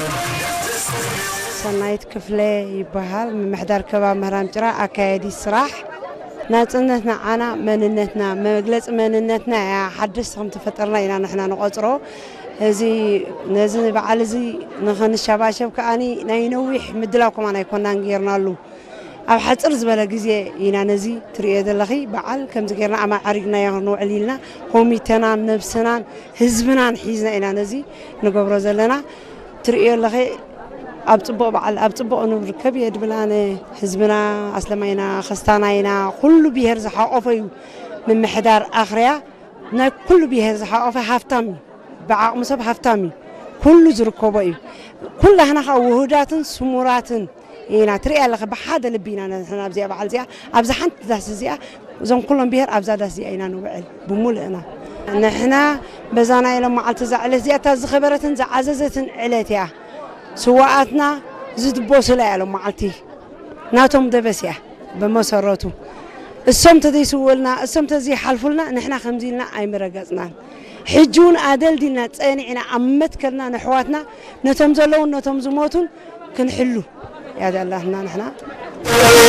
سنايت كفلة يبهال من محضر كبا مهرام جرا أكايدي الصراح ناتنتنا أنا مننتنا مجلس مننتنا يا حدث هم تفترنا إلى نحن نقصره هذي نزل بعلزي نخن الشباب كأني نينويح مدلاكم أنا يكون نغيرنا له أو حتى زبالة جزء إنا نزي تريد اللخي بعل كم تغيرنا أما عرقنا يغنو علينا قوميتنا نفسنا حزبنا حيزنا إنا نزي نقبر زلنا تريد اللخي أبتبو بعل أبتبو أنو ركب يد بلانه حزبنا أسلمينا خستانينا كل بيهرز حقفي من محدار آخريا نا كل بيهرز حقفي هفتامي بعق مصاب هفتامي كل زركوبي كل هنا وهودات سمورات إنا تري الله بحدا لبينا نحن أبزي بعل زيا أبزحنت داس زيا زون كلهم بيهر أبزا داس زيا إنا نوعل بمولنا نحن بزانا إلى معلت زعل زيا تاز خبرة زعززة علتها سواءاتنا زد بوصلة على معلتي ناتهم دبسيا بمسارته السمت ذي سولنا السمت ذي حلفلنا نحن خمزينا أي مرقزنا حجون عدل دينا تانينا عمت كلنا نحواتنا نتمزلون نتمزموتون كنحلو يا الله نحن